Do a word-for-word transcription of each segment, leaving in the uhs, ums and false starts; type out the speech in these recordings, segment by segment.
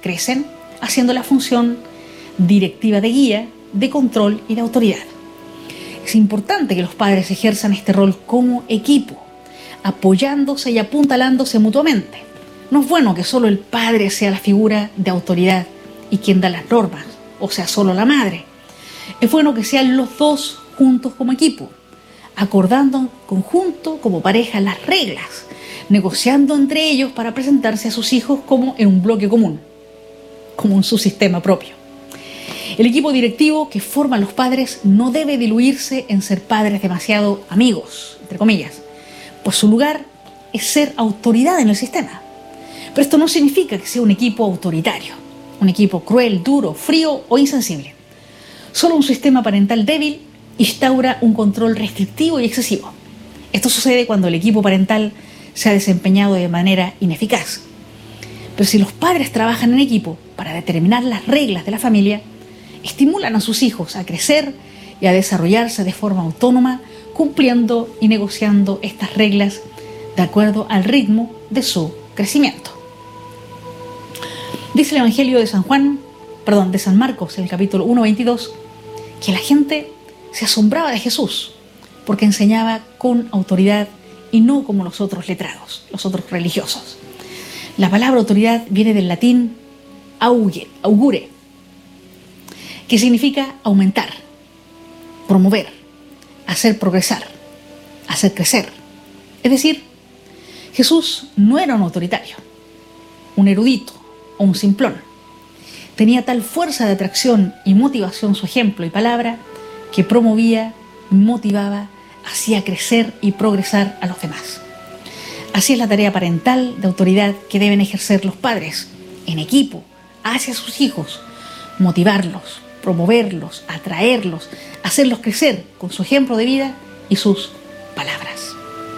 crecen haciendo la función directiva de guía, de control y de autoridad. Es importante que los padres ejerzan este rol como equipo, apoyándose y apuntalándose mutuamente. No es bueno que solo el padre sea la figura de autoridad y quien da las normas, o sea, solo la madre. Es bueno que sean los dos juntos como equipo, acordando en conjunto como pareja las reglas, negociando entre ellos para presentarse a sus hijos como en un bloque común, como en su sistema propio. El equipo directivo que forman los padres no debe diluirse en ser padres demasiado amigos, entre comillas, pues su lugar es ser autoridad en el sistema. Pero esto no significa que sea un equipo autoritario, un equipo cruel, duro, frío o insensible. Solo un sistema parental débil instaura un control restrictivo y excesivo. Esto sucede cuando el equipo parental se ha desempeñado de manera ineficaz. Pero si los padres trabajan en equipo para determinar las reglas de la familia, estimulan a sus hijos a crecer y a desarrollarse de forma autónoma, cumpliendo y negociando estas reglas de acuerdo al ritmo de su crecimiento. Dice el Evangelio de San Juan, perdón, de San Marcos, en el capítulo uno, veintidós, que la gente se asombraba de Jesús porque enseñaba con autoridad y no como los otros letrados, los otros religiosos. La palabra autoridad viene del latín auge, augure, que significa aumentar, promover, hacer progresar, hacer crecer. Es decir, Jesús no era un autoritario, un erudito o un simplón. Tenía tal fuerza de atracción y motivación su ejemplo y palabra que promovía, motivaba, hacía crecer y progresar a los demás. Así es la tarea parental de autoridad que deben ejercer los padres en equipo hacia sus hijos, motivarlos, promoverlos, atraerlos, hacerlos crecer con su ejemplo de vida y sus palabras.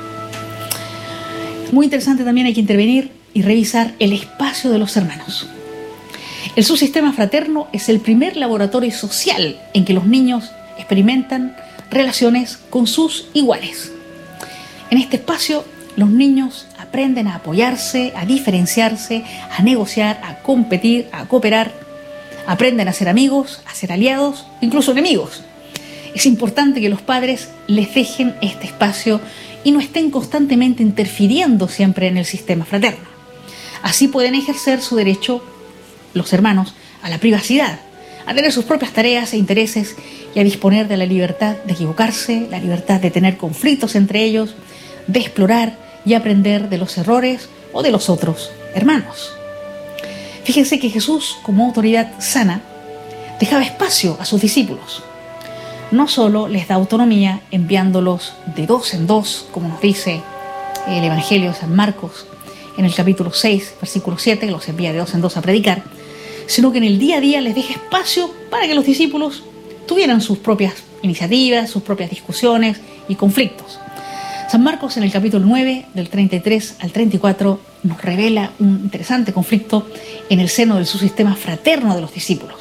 Muy interesante también, hay que intervenir y revisar el espacio de los hermanos. El subsistema fraterno es el primer laboratorio social en que los niños experimentan relaciones con sus iguales. En este espacio, los niños aprenden a apoyarse, a diferenciarse, a negociar, a competir, a cooperar. Aprenden a ser amigos, a ser aliados, incluso enemigos. Es importante que los padres les dejen este espacio y no estén constantemente interfiriendo siempre en el sistema fraterno. Así pueden ejercer su derecho, los hermanos, a la privacidad, a tener sus propias tareas e intereses y a disponer de la libertad de equivocarse, la libertad de tener conflictos entre ellos, de explorar y aprender de los errores o de los otros hermanos. Fíjense que Jesús, como autoridad sana, dejaba espacio a sus discípulos. No solo les da autonomía enviándolos de dos en dos, como nos dice el Evangelio de San Marcos en el capítulo seis, versículo siete, los envía de dos en dos a predicar, sino que en el día a día les deja espacio para que los discípulos tuvieran sus propias iniciativas, sus propias discusiones y conflictos. San Marcos en el capítulo nueve, del treinta y tres al treinta y cuatro, nos revela un interesante conflicto en el seno del subsistema fraterno de los discípulos.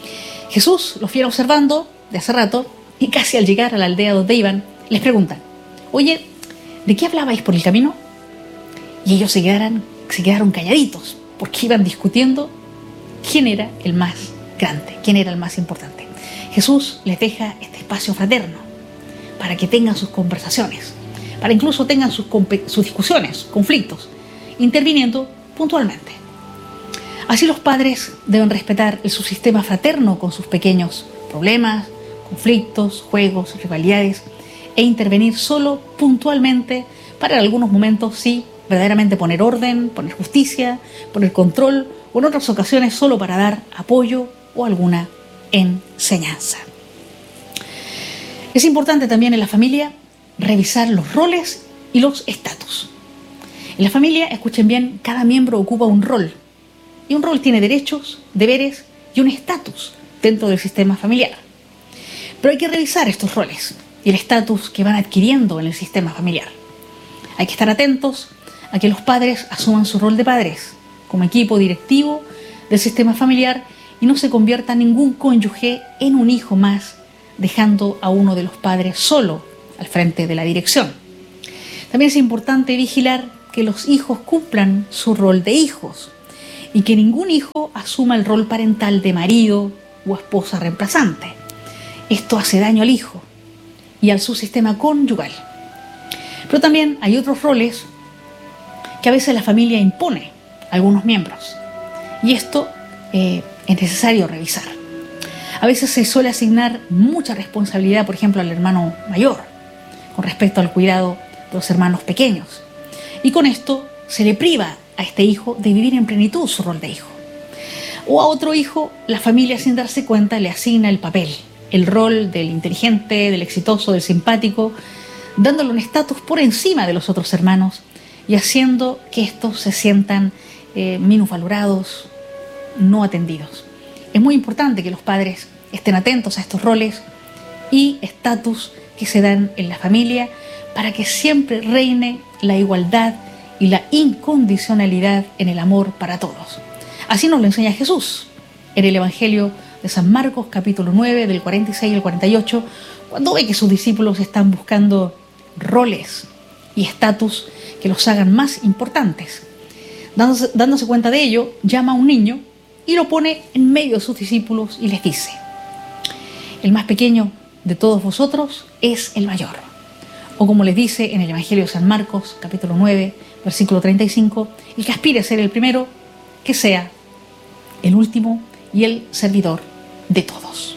Jesús los viene observando de hace rato y casi al llegar a la aldea donde iban, les preguntan: oye, ¿de qué hablabais por el camino? Y ellos se quedaron, se quedaron calladitos porque iban discutiendo quién era el más grande, quién era el más importante. Jesús les deja este espacio fraterno para que tengan sus conversaciones, para incluso tengan sus, sus discusiones, conflictos, interviniendo puntualmente. Así los padres deben respetar el subsistema fraterno con sus pequeños problemas, conflictos, juegos, rivalidades, e intervenir solo puntualmente para en algunos momentos sí, verdaderamente poner orden, poner justicia, poner control, o en otras ocasiones solo para dar apoyo o alguna enseñanza. Es importante también en la familia revisar los roles y los estatus. En la familia, escuchen bien, cada miembro ocupa un rol. Y un rol tiene derechos, deberes y un estatus dentro del sistema familiar. Pero hay que revisar estos roles y el estatus que van adquiriendo en el sistema familiar. Hay que estar atentos a que los padres asuman su rol de padres como equipo directivo del sistema familiar y no se convierta ningún cónyuge en un hijo más, dejando a uno de los padres solo al frente de la dirección. También es importante vigilar que los hijos cumplan su rol de hijos y que ningún hijo asuma el rol parental de marido o esposa reemplazante. Esto hace daño al hijo y al subsistema conyugal. Pero también hay otros roles que a veces la familia impone a algunos miembros, y esto eh, es necesario revisar. A veces se suele asignar mucha responsabilidad, por ejemplo, al hermano mayor con respecto al cuidado de los hermanos pequeños, y con esto se le priva a este hijo de vivir en plenitud su rol de hijo. O a otro hijo, la familia, sin darse cuenta, le asigna el papel, el rol del inteligente, del exitoso, del simpático, dándole un estatus por encima de los otros hermanos y haciendo que estos se sientan eh, minusvalorados, no atendidos. Es muy importante que los padres estén atentos a estos roles y estatus que se dan en la familia para que siempre reine la igualdad y la incondicionalidad en el amor para todos. Así nos lo enseña Jesús en el Evangelio de San Marcos, capítulo nueve, del cuarenta y seis al cuarenta y ocho, cuando ve que sus discípulos están buscando roles y estatus que los hagan más importantes. Dándose, dándose cuenta de ello, llama a un niño y lo pone en medio de sus discípulos y les dice: el más pequeño de todos vosotros es el mayor. O como les dice en el Evangelio de San Marcos, capítulo nueve, versículo treinta y cinco, el que aspire a ser el primero, que sea el último y el servidor de todos.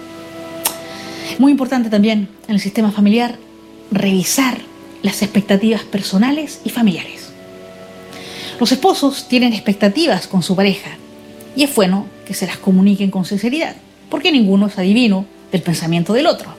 Muy importante también en el sistema familiar revisar las expectativas personales y familiares. Los esposos tienen expectativas con su pareja y es bueno que se las comuniquen con sinceridad, porque ninguno es adivino del pensamiento del otro.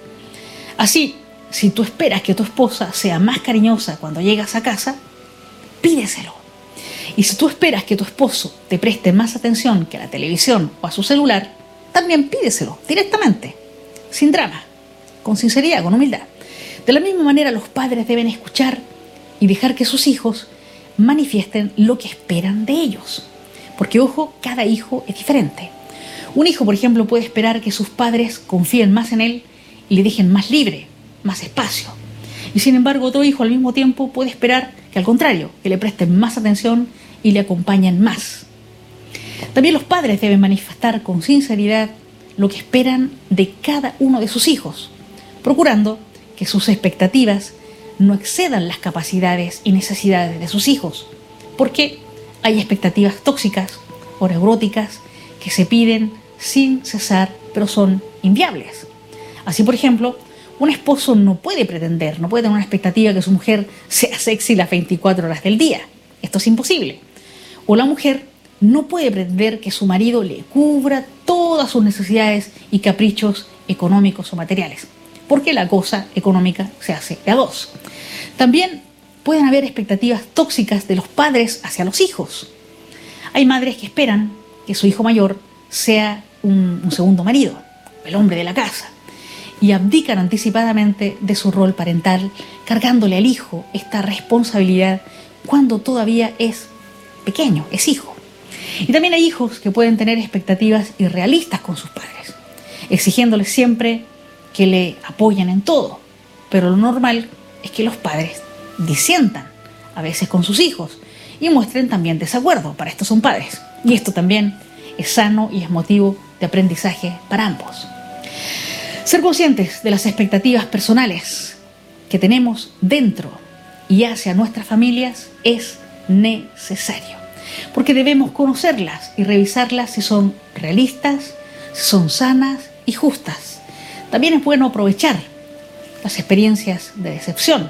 Así, si tú esperas que tu esposa sea más cariñosa cuando llegas a casa, pídeselo. Y si tú esperas que tu esposo te preste más atención que a la televisión o a su celular, también pídeselo directamente, sin drama, con sinceridad, con humildad. De la misma manera, los padres deben escuchar y dejar que sus hijos manifiesten lo que esperan de ellos. Porque, ojo, cada hijo es diferente. Un hijo, por ejemplo, puede esperar que sus padres confíen más en él y le dejen más libre, más espacio. Y sin embargo, otro hijo al mismo tiempo puede esperar que, al contrario, que le presten más atención y le acompañen más. También los padres deben manifestar con sinceridad lo que esperan de cada uno de sus hijos, procurando que sus expectativas no excedan las capacidades y necesidades de sus hijos, porque hay expectativas tóxicas o neuróticas que se piden sin cesar, pero son inviables. Así, por ejemplo, un esposo no puede pretender, no puede tener una expectativa que su mujer sea sexy las veinticuatro horas del día. Esto es imposible. O la mujer no puede pretender que su marido le cubra todas sus necesidades y caprichos económicos o materiales, porque la cosa económica se hace de a dos. También pueden haber expectativas tóxicas de los padres hacia los hijos. Hay madres que esperan que su hijo mayor sea un, un segundo marido, el hombre de la casa, y abdican anticipadamente de su rol parental, cargándole al hijo esta responsabilidad cuando todavía es pequeño, es hijo. Y también hay hijos que pueden tener expectativas irrealistas con sus padres, exigiéndoles siempre que le apoyen en todo, pero lo normal es que los padres disientan a veces con sus hijos y muestren también desacuerdo. Para esto son padres, y esto también es sano y es motivo de aprendizaje para ambos. Ser conscientes de las expectativas personales que tenemos dentro y hacia nuestras familias es necesario, porque debemos conocerlas y revisarlas si son realistas, si son sanas y justas. También es bueno aprovechar las experiencias de decepción,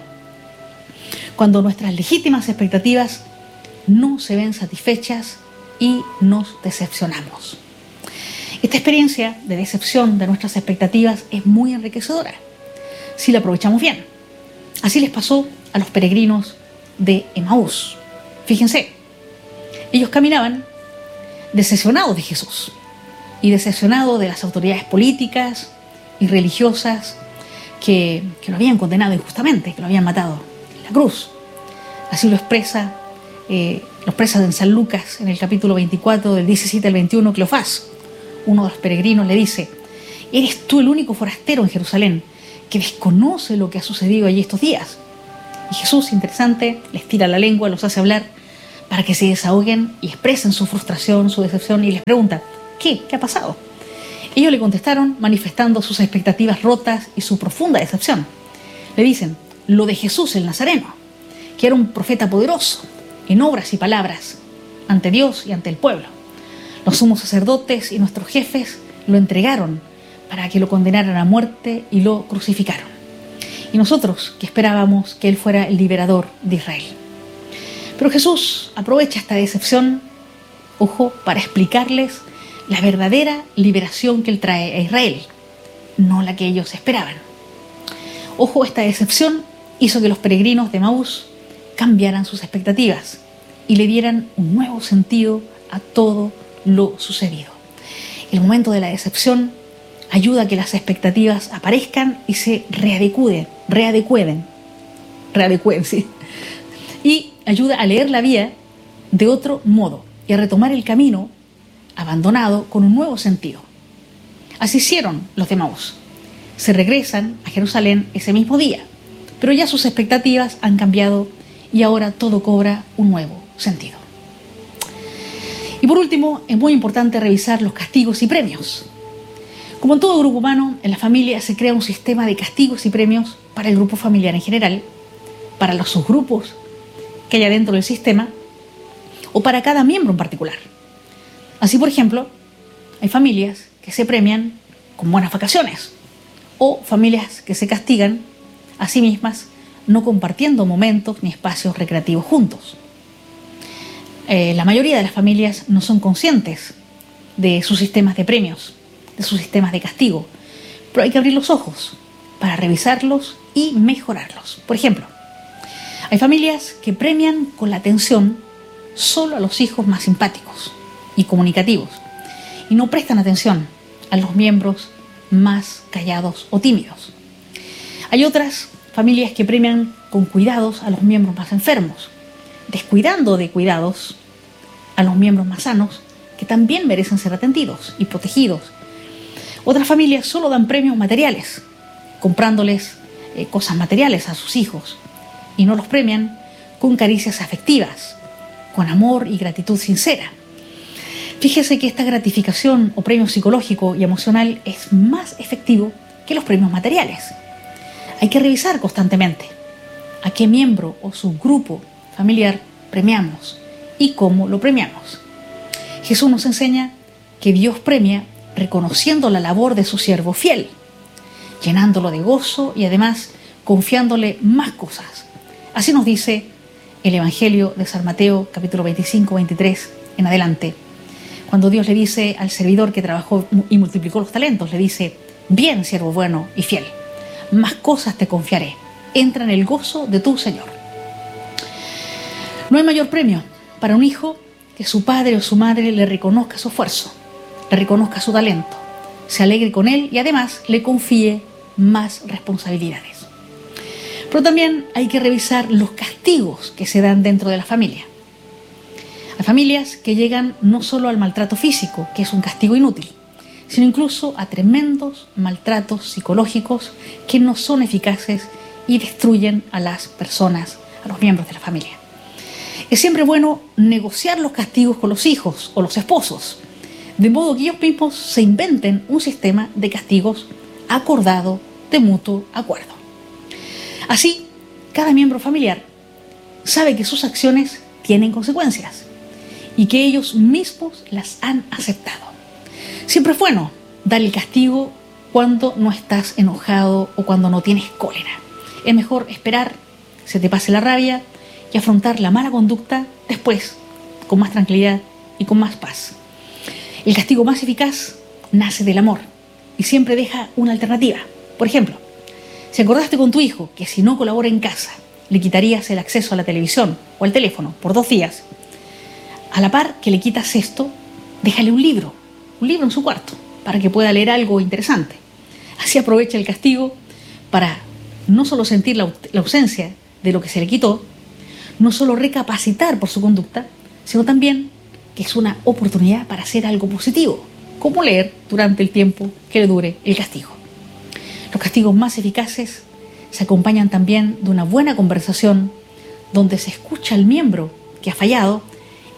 cuando nuestras legítimas expectativas no se ven satisfechas y nos decepcionamos. Esta experiencia de decepción de nuestras expectativas es muy enriquecedora si la aprovechamos bien. Así les pasó a los peregrinos de Emaús. Fíjense, ellos caminaban decepcionados de Jesús y decepcionados de las autoridades políticas y religiosas que, que lo habían condenado injustamente, que lo habían matado en la cruz. Así lo expresa, eh, lo expresa en San Lucas, en el capítulo veinticuatro, del diecisiete al veintiuno, Cleofás. Uno de los peregrinos le dice: ¿eres tú el único forastero en Jerusalén que desconoce lo que ha sucedido allí estos días? Y Jesús, interesante, les tira la lengua, los hace hablar, para que se desahoguen y expresen su frustración, su decepción, y les pregunta: ¿qué? ¿Qué ha pasado? Ellos le contestaron manifestando sus expectativas rotas y su profunda decepción. Le dicen lo de Jesús el Nazareno, que era un profeta poderoso en obras y palabras ante Dios y ante el pueblo. Los sumos sacerdotes y nuestros jefes lo entregaron para que lo condenaran a muerte y lo crucificaron. Y nosotros, que esperábamos que Él fuera el liberador de Israel. Pero Jesús aprovecha esta decepción, ojo, para explicarles la verdadera liberación que Él trae a Israel, no la que ellos esperaban. Ojo, esta decepción hizo que los peregrinos de Emaús cambiaran sus expectativas y le dieran un nuevo sentido a todo lo sucedido. El momento de la decepción ayuda a que las expectativas aparezcan y se readecuden, readecuen, readecuen, sí, y ayuda a leer la vida de otro modo y a retomar el camino abandonado con un nuevo sentido. Así hicieron los de Emaús. Se regresan a Jerusalén ese mismo día, pero ya sus expectativas han cambiado y ahora todo cobra un nuevo sentido. Y por último, es muy importante revisar los castigos y premios. Como en todo grupo humano, en la familia se crea un sistema de castigos y premios para el grupo familiar en general, para los subgrupos que haya dentro del sistema o para cada miembro en particular. Así, por ejemplo, hay familias que se premian con buenas vacaciones o familias que se castigan a sí mismas no compartiendo momentos ni espacios recreativos juntos. Eh, la mayoría de las familias no son conscientes de sus sistemas de premios, de sus sistemas de castigo, pero hay que abrir los ojos para revisarlos y mejorarlos. Por ejemplo, hay familias que premian con la atención solo a los hijos más simpáticos y comunicativos y no prestan atención a los miembros más callados o tímidos. Hay otras familias que premian con cuidados a los miembros más enfermos, descuidando de cuidados a los miembros más sanos que también merecen ser atendidos y protegidos. Otras familias solo dan premios materiales, comprándoles eh, cosas materiales a sus hijos y no los premian con caricias afectivas, con amor y gratitud sincera. Fíjese que esta gratificación o premio psicológico y emocional es más efectivo que los premios materiales. Hay que revisar constantemente a qué miembro o subgrupo familiar premiamos y cómo lo premiamos. Jesús nos enseña que Dios premia reconociendo la labor de su siervo fiel, llenándolo de gozo y además confiándole más cosas. Así nos dice el Evangelio de San Mateo, capítulo veinticinco, veintitrés en adelante. Cuando Dios le dice al servidor que trabajó y multiplicó los talentos, le dice: bien, siervo bueno y fiel, más cosas te confiaré, entra en el gozo de tu Señor. No hay mayor premio para un hijo que su padre o su madre le reconozca su esfuerzo, le reconozca su talento, se alegre con él y además le confíe más responsabilidades. Pero también hay que revisar los castigos que se dan dentro de la familia. Hay familias que llegan no solo al maltrato físico, que es un castigo inútil, sino incluso a tremendos maltratos psicológicos que no son eficaces y destruyen a las personas, a los miembros de la familia. Es siempre bueno negociar los castigos con los hijos o los esposos, de modo que ellos mismos se inventen un sistema de castigos acordado de mutuo acuerdo. Así, cada miembro familiar sabe que sus acciones tienen consecuencias y que ellos mismos las han aceptado. Siempre es bueno dar el castigo cuando no estás enojado o cuando no tienes cólera. Es mejor esperar, se te pase la rabia y afrontar la mala conducta después, con más tranquilidad y con más paz. El castigo más eficaz nace del amor y siempre deja una alternativa. Por ejemplo, si acordaste con tu hijo que si no colabora en casa le quitarías el acceso a la televisión o al teléfono por dos días, a la par que le quitas esto, déjale un libro, un libro en su cuarto, para que pueda leer algo interesante. Así aprovecha el castigo para no solo sentir la, la ausencia de lo que se le quitó, no solo recapacitar por su conducta, sino también que es una oportunidad para hacer algo positivo, como leer durante el tiempo que le dure el castigo. Los castigos más eficaces se acompañan también de una buena conversación donde se escucha al miembro que ha fallado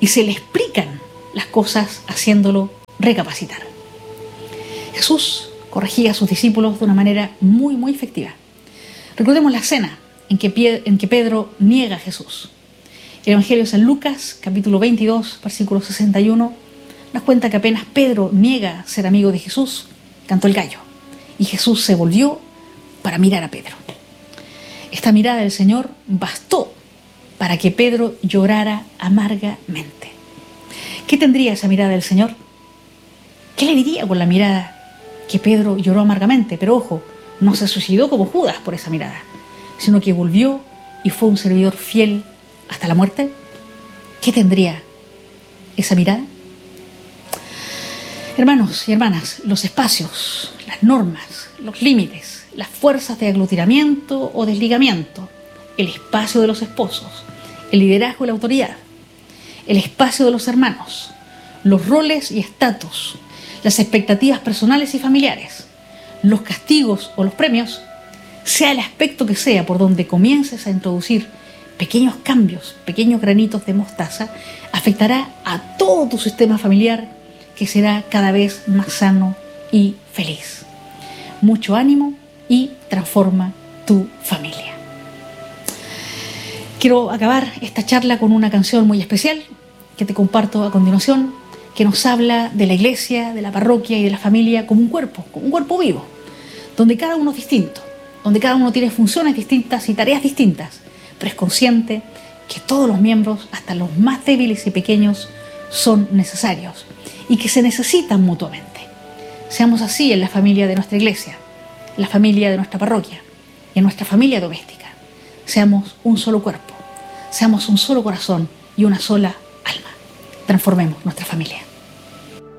y se le explican las cosas haciéndolo recapacitar. Jesús corregía a sus discípulos de una manera muy, muy efectiva. Recordemos la cena en que, en que Pedro niega a Jesús. El Evangelio de San Lucas, capítulo veintidós, versículo sesenta y uno, nos cuenta que apenas Pedro niega ser amigo de Jesús, cantó el gallo, y Jesús se volvió para mirar a Pedro. Esta mirada del Señor bastó para que Pedro llorara amargamente. ¿Qué tendría esa mirada del Señor? ¿Qué le diría con la mirada que Pedro lloró amargamente? Pero ojo, no se suicidó como Judas por esa mirada, sino que volvió y fue un servidor fiel hasta la muerte. ¿Qué tendría esa mirada? Hermanos y hermanas, los espacios, las normas, los límites, las fuerzas de aglutinamiento o desligamiento, el espacio de los esposos, el liderazgo y la autoridad, el espacio de los hermanos, los roles y estatus, las expectativas personales y familiares, los castigos o los premios, sea el aspecto que sea por donde comiences a introducir pequeños cambios, pequeños granitos de mostaza, afectará a todo tu sistema familiar, que será cada vez más sano y feliz. Mucho ánimo y transforma tu familia. Quiero acabar esta charla con una canción muy especial que te comparto a continuación, que nos habla de la iglesia, de la parroquia y de la familia como un cuerpo, como un cuerpo vivo, donde cada uno es distinto, donde cada uno tiene funciones distintas y tareas distintas, pero es consciente que todos los miembros, hasta los más débiles y pequeños, son necesarios y que se necesitan mutuamente. Seamos así en la familia de nuestra iglesia, en la familia de nuestra parroquia y en nuestra familia doméstica. Seamos un solo cuerpo, seamos un solo corazón y una sola alma. Transformemos nuestra familia.